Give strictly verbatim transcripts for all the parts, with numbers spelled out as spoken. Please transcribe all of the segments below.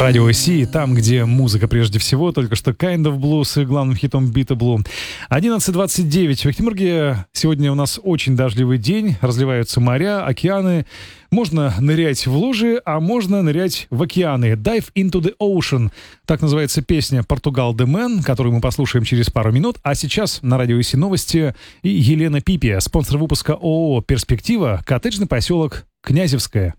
Радио Си, там, где музыка прежде всего, только что Kind of Blues и главным хитом Бита Blue. одиннадцать двадцать девять. В Петербурге сегодня у нас очень дождливый день, разливаются моря, океаны. Можно нырять в лужи, а можно нырять в океаны. Dive into the ocean. Так называется песня Portugal The Man, которую мы послушаем через пару минут. А сейчас на Радио Си новости и Елена Пипия, спонсор выпуска ООО «Перспектива», коттеджный поселок Князевское.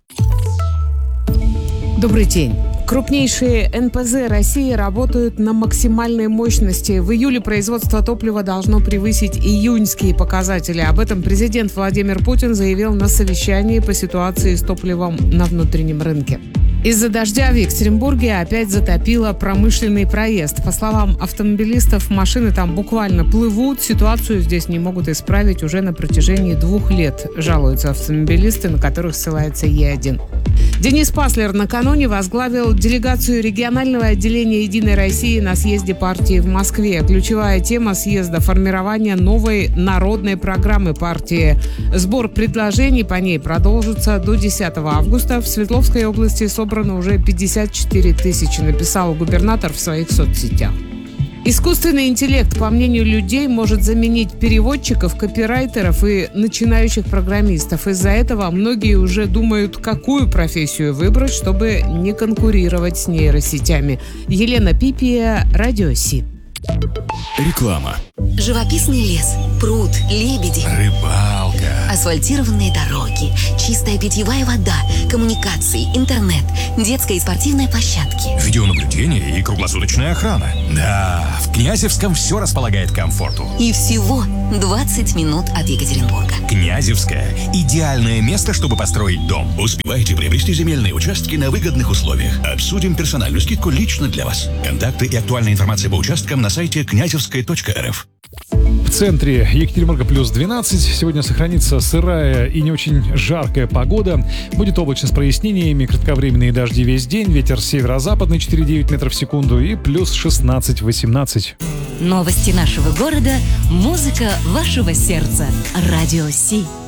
Добрый день. Крупнейшие эн пэ зэ России работают на максимальной мощности. В июле производство топлива должно превысить июньские показатели. Об этом президент Владимир Путин заявил на совещании по ситуации с топливом на внутреннем рынке. Из-за дождя в Екатеринбурге опять затопило промышленный проезд. По словам автомобилистов, машины там буквально плывут. Ситуацию здесь не могут исправить уже на протяжении двух лет, жалуются автомобилисты, на которых ссылается Е один. Денис Паслер накануне возглавил делегацию регионального отделения «Единой России» на съезде партии в Москве. Ключевая тема съезда – формирование новой народной программы партии. Сбор предложений по ней продолжится до десятого августа. В Свердловской области собрано уже пятьдесят четыре тысячи, написал губернатор в своих соцсетях. Искусственный интеллект, по мнению людей, может заменить переводчиков, копирайтеров и начинающих программистов. Из-за этого многие уже думают, какую профессию выбрать, чтобы не конкурировать с нейросетями. Елена Пипия, Радио Си. Реклама. Живописный лес, пруд, лебеди, Рыбалка. асфальтированные дороги, чистая питьевая вода, коммуникации, интернет, детская и спортивная площадки. Видеонаблюдение и круглосуточная охрана. Да, в Князевском все располагает к комфорту. И всего двадцать минут от Екатеринбурга. Князевское – идеальное место, чтобы построить дом. Успевайте приобрести земельные участки на выгодных условиях. Обсудим персональную скидку лично для вас. Контакты и актуальная информация по участкам на сайте князевская точка эр эф. В центре Екатеринбурга плюс двенадцать. Сегодня сохранится сырая и не очень жаркая погода. Будет облачно с прояснениями, кратковременные дожди весь день, ветер северо-западный четыре целых девять десятых метров в секунду и плюс шестнадцать-восемнадцать. Новости нашего города, музыка вашего сердца. Радио Си.